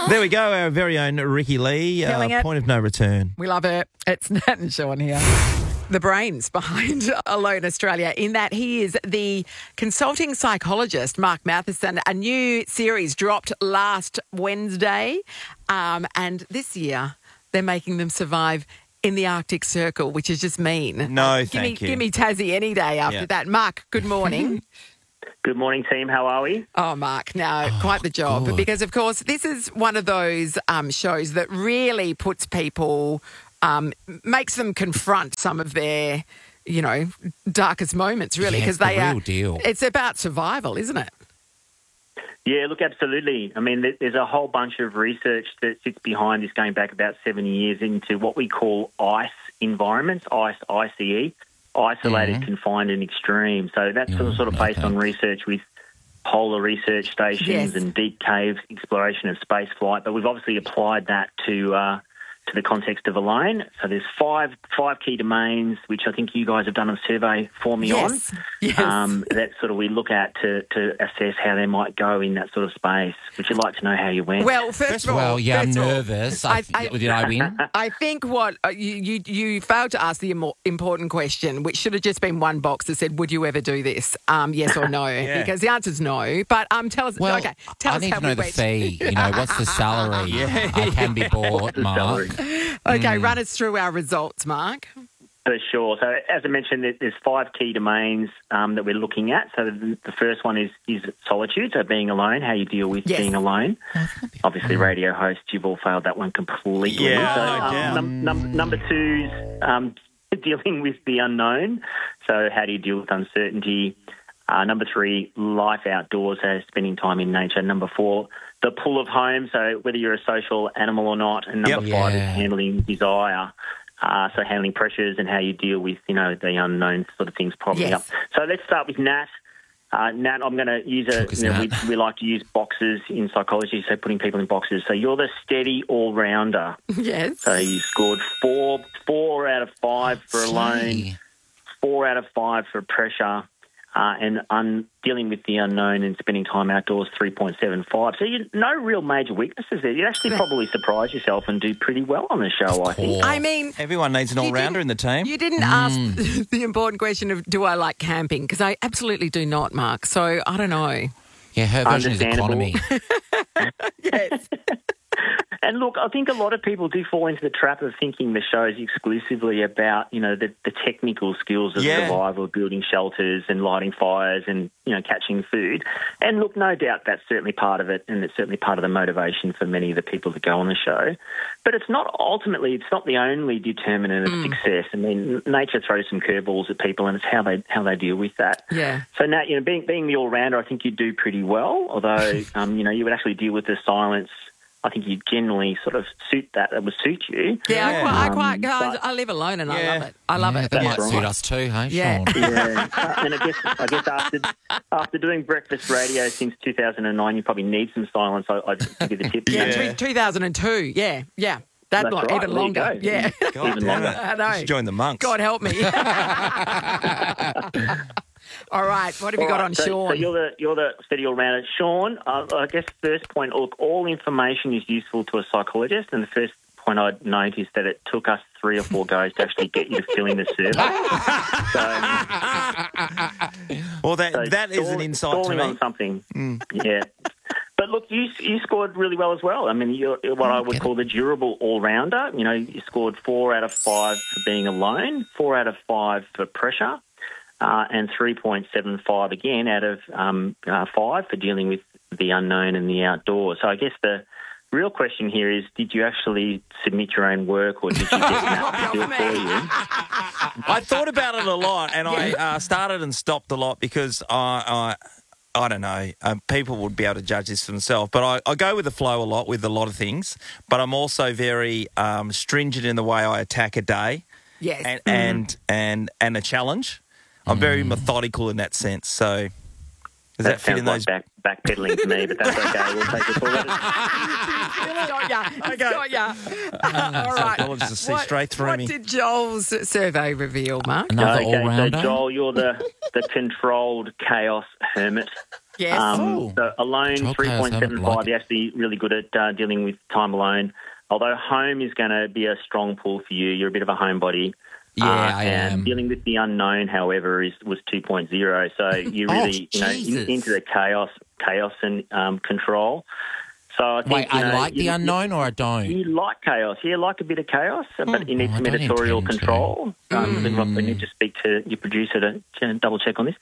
There we go, our very own Ricky Lee. Killing it. Point of no return. We love it. It's Nat and Sean here. The brains behind Alone Australia, in that he is the consulting psychologist, Mark Matheson. A new series dropped last Wednesday, and this year they're making them survive in the Arctic Circle, which is just mean. No, thank you. Give me Tassie any day after that. Mark, good morning. Good morning, team. How are we? Oh, Mark, quite the job. good. Because, of course, this is one of those shows that really puts people, makes them confront some of their, darkest moments, really. Yeah, Because it's the real deal. It's about survival, isn't it? Yeah, look, absolutely. I mean, there's a whole bunch of research that sits behind this going back about 70 years into what we call ICE environments, ICE, ICE, isolated, confined and extreme. So that's sort of based on research with polar research stations and deep cave exploration of space flight. But we've obviously applied that to the context of Alone. So there's five key domains, which I think you guys have done a survey for me on. Yes. That sort of we look at to assess how they might go in that sort of space. Would you like to know how you went? Well, first of all... Well, yeah, I'm first of all, nervous. Did I win? I think what you failed to ask the important question, which should have just been one box that said, "Would you ever do this? Yes or no?" Because the answer's no. But tell us. Well, Okay, tell I us need how to know we the went. fee. What's the salary? I can be bought, Mark. Okay, run us through our results, Mark. For sure. So as I mentioned, there's five key domains that we're looking at. So the first one is solitude, so being alone, how you deal with being alone. Obviously, radio hosts, you've all failed that one completely. Yeah, so, number two is dealing with the unknown. So how do you deal with uncertainty? Number three, life outdoors, so spending time in nature. Number four, the pull of home, so whether you're a social animal or not. And number five is handling desire. So handling pressures and how you deal with, the unknown sort of things popping up. So let's start with Nat. Nat, I'm going to use we like to use boxes in psychology, so putting people in boxes. So you're the steady all-rounder. Yes. So you scored four out of 5 for alone, 4 out of 5 for pressure, and dealing with the unknown and spending time outdoors, 3.75. So no real major weaknesses there. You actually probably surprise yourself and do pretty well on the show, I think. I mean, Everyone needs an all-rounder in the team. you didn't ask the important question of, do I like camping? Because I absolutely do not, Mark. So I don't know. Yeah, her version is economy. Yes. And look, I think a lot of people do fall into the trap of thinking the show is exclusively about, the technical skills of survival, building shelters and lighting fires and, catching food. And look, no doubt that's certainly part of it, and it's certainly part of the motivation for many of the people that go on the show. But it's not the only determinant of success. I mean, nature throws some curveballs at people, and it's how they deal with that. Yeah. So Nat, being the all-rounder, I think you do pretty well, although, you would actually deal with the silence. I think you generally sort of that would suit you. Yeah, I live alone and I love it. I love it. That might suit us too, hey, Yeah. Sean? Yeah, and I guess after doing breakfast radio since 2009, you probably need some silence. I'd give you the tip. Yeah, 2002. Yeah. That's right. even There you longer. go. Yeah. God Even damn longer. it. I know. You should join the monks. God help me. All right, what have you got on Sean? So you're the steady all-rounder. Sean, I guess first point, look, all information is useful to a psychologist, and the first point I'd note is that it took us 3 or 4 goes to actually get you to fill in the survey. Well, that is an insight to stalling me. on something. Yeah. But look, you scored really well as well. I mean, you're what I would call the durable all-rounder. You scored 4 out of 5 for being alone, 4 out of 5 for pressure, and 3.75 again out of 5 for dealing with the unknown and the outdoors. So I guess the real question here is, did you actually submit your own work, or did you get Matt to do it for you? I thought about it a lot, and I started and stopped a lot because I don't know. People would be able to judge this for themselves, but I go with the flow a lot with a lot of things. But I'm also very stringent in the way I attack a day, Yes. and a challenge. I'm very methodical in that sense. So does that fit in those? Like backpedaling to me, but that's okay. We'll take it forward. Got ya. All right. Psychologists will see straight through me. What did Joel's survey reveal, Mark? Another Okay, all-rounder? so Joel, you're the controlled chaos hermit. Yes. So alone, Child chaos, I don't 3.75. like it. You're actually really good at dealing with time alone. Although home is going to be a strong pull for you. You're a bit of a homebody. Yeah, I and am. dealing with the unknown, however, was 2.0. So you really, Jesus. into the chaos and control. So I think, Wait, I like the unknown or I don't? You like chaos. Yeah, like a bit of chaos, but you need Oh, I some don't editorial intend to. control. We need to speak to your producer to double check on this.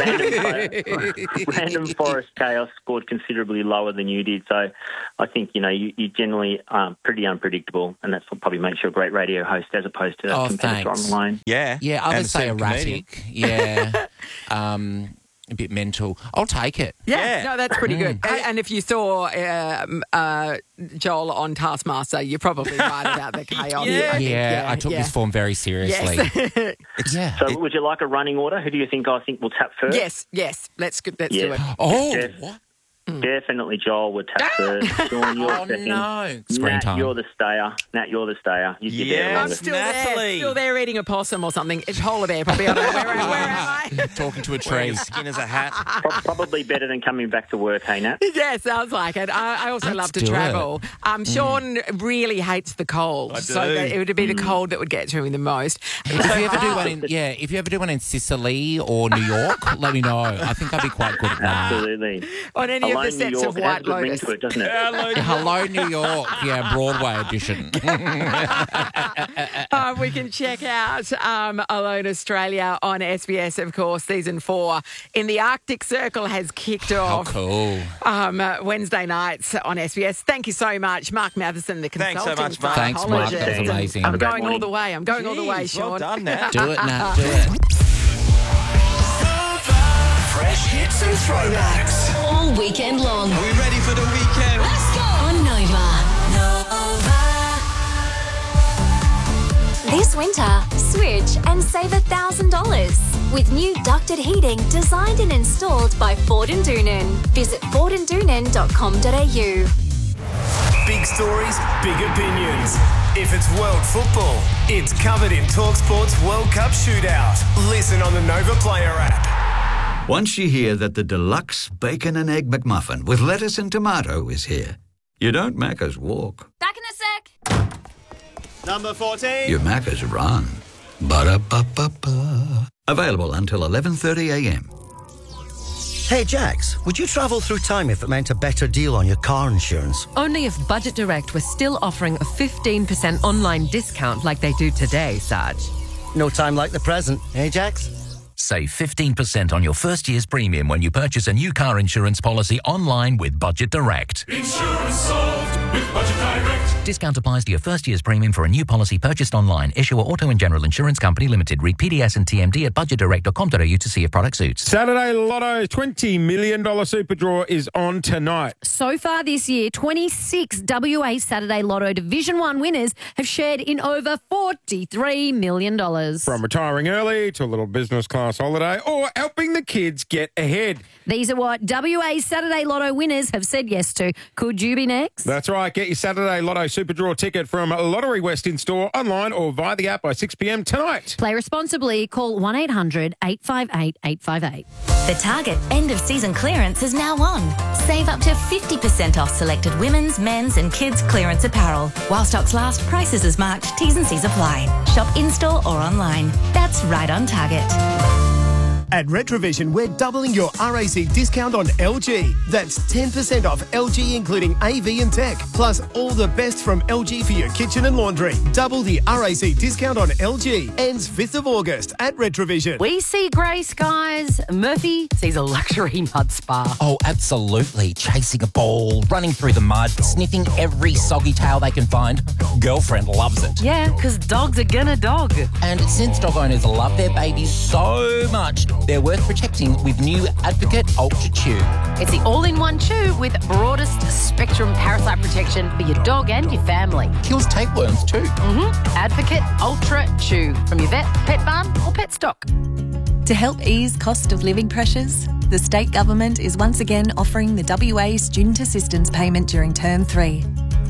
Random forest chaos scored considerably lower than you did. So I think, you generally pretty unpredictable, and that's what probably makes you a great radio host as opposed to a competitor thanks. online. Yeah. Yeah, I And would say a comedian. erratic. Yeah. A bit mental. I'll take it. Yeah, Yeah. no, that's pretty good. And if you saw Joel on Taskmaster, you're probably right about the chaos. Yeah. I think. I took this form very seriously. Yes. Yeah. So would you like a running order? Who do you think will tap first? yes. Let's do it. Oh, Jeff. what? Definitely Joel would tap first. Sean, you're Oh, second. no. Screen Nat, time. you're the stayer. Nat, you're the stayer. You're there Yeah. I'm longest. still Natalie. there eating a possum or something. It's polar bear, probably. I don't know. Where am I? Talking to a Wearing tree. skin as a hat. Probably better than coming back to work, hey, Nat? Yeah, sounds like it. I also Let's love to do travel. Sean really hates the cold, I so do. it would be the cold that would get to him the most. If you ever do one if you ever do one in Sicily or New York, let me know. I think I'd be quite good at that. Absolutely. On any Alone of the New sets York, of it has White a good ring Lotus. to it, doesn't it? Hello, New York. Yeah, Broadway edition. We can check out Alone Australia on SBS, of course. Season 4 in the Arctic Circle has kicked How off cool. Wednesday nights on SBS. Thank you so much, Mark Matheson, the Thanks so consulting much, Mark. Thanks, Mark. That was psychologist. amazing. I'm Have a great going all morning. the way. I'm going all the way, Jeez, Sean. well done, Nat. Do it, Nat. Do it. Fresh hits and throwbacks. All weekend long. Are we ready for the weekend? Let's go on Nova. This winter, switch and save $1,000 with new ducted heating designed and installed by Ford and Doonan. Visit fordandoonan.com.au. Big stories, big opinions. If it's world football, it's covered in TalkSport's World Cup Shootout. Listen on the Nova Player app. Once you hear that the deluxe bacon and egg McMuffin with lettuce and tomato is here, you don't Macca's walk. Back in a sec. Number 14. You Macca's run. Ba-da-ba-ba-ba. Available until 11:30am. Hey Jax, would you travel through time if it meant a better deal on your car insurance? Only if Budget Direct was still offering a 15% online discount like they do today, Sarge. No time like the present, hey Jax? Save 15% on your first year's premium when you purchase a new car insurance policy online with Budget Direct. Insurance solved with Budget Direct. Discount applies to your first year's premium for a new policy purchased online. Issuer Auto and General Insurance Company Limited. Read PDS and TMD at budgetdirect.com.au to see if product suits. Saturday Lotto's $20 million super draw is on tonight. So far this year, 26 WA Saturday Lotto Division 1 winners have shared in over $43 million. From retiring early to a little business class holiday or helping the kids get ahead. These are what WA Saturday Lotto winners have said yes to. Could you be next? That's right. Get your Saturday Lotto super draw ticket from Lottery West in store, online or via the app by 6 p.m. tonight. Play responsibly. Call 1-800-858-858. The Target end of season clearance is now on. Save up to 50% off selected women's, men's and kids clearance apparel. While stocks last, prices as marked, T's and C's apply. Shop in-store or online. That's right on Target. At Retrovision, we're doubling your RAC discount on LG. That's 10% off LG, including AV and tech, plus all the best from LG for your kitchen and laundry. Double the RAC discount on LG. Ends 5th of August at Retrovision. We see grey skies. Murphy sees a luxury mud spa. Oh, absolutely. Chasing a ball, running through the mud, sniffing every soggy tail they can find. Girlfriend loves it. Yeah, because dogs are gonna dog. And since dog owners love their babies so much, they're worth protecting with new Advocate Ultra Chew. It's the all-in-one chew with broadest spectrum parasite protection for your dog and your family. Kills tapeworms too. Advocate Ultra Chew from your vet, pet barn or pet stock. To help ease cost of living pressures, the state government is once again offering the WA Student Assistance Payment during Term 3.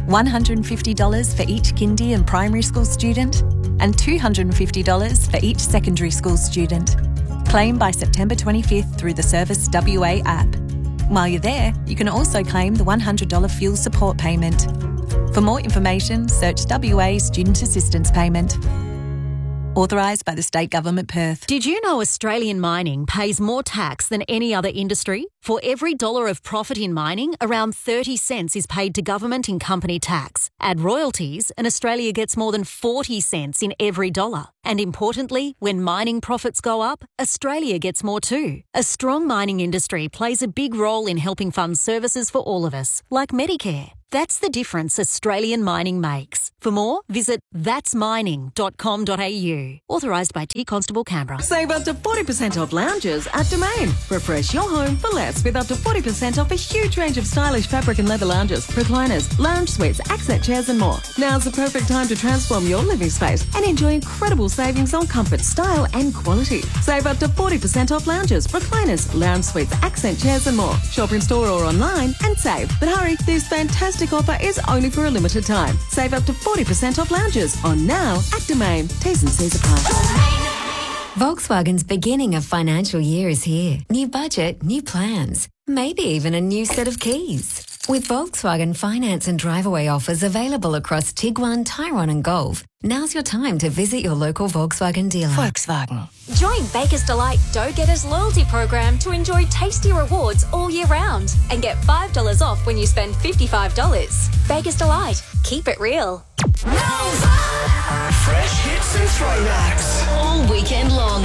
$150 for each kindy and primary school student and $250 for each secondary school student. Claim by September 25th through the Service WA app. While you're there, you can also claim the $100 fuel support payment. For more information, search WA Student Assistance Payment. Authorised by the State Government, Perth. Did you know Australian mining pays more tax than any other industry? For every dollar of profit in mining, around 30 cents is paid to government in company tax. Add royalties, and Australia gets more than 40 cents in every dollar. And importantly, when mining profits go up, Australia gets more too. A strong mining industry plays a big role in helping fund services for all of us, like Medicare. That's the difference Australian mining makes. For more, visit thatsmining.com.au. Authorised by T Constable Canberra. Save up to 40% off lounges at Domain. Refresh your home for less with up to 40% off a huge range of stylish fabric and leather lounges, recliners, lounge suites, accent chairs and more. Now's the perfect time to transform your living space and enjoy incredible savings on comfort, style and quality. Save up to 40% off lounges, recliners, lounge suites, accent chairs and more. Shop in store or online and save. But hurry, this fantastic offer is only for a limited time. Save up to 40% off lounges on now at Domain. T's and C's apply. Volkswagen's beginning of financial year is here. New budget, new plans, maybe even a new set of keys. With Volkswagen finance and drive-away offers available across Tiguan, Tyrone and Golf, now's your time to visit your local Volkswagen dealer. Volkswagen. Join Baker's Delight Dough Getters loyalty program to enjoy tasty rewards all year round and get $5 off when you spend $55. Baker's Delight. Keep it real. Fresh hits and throwbacks. All weekend long.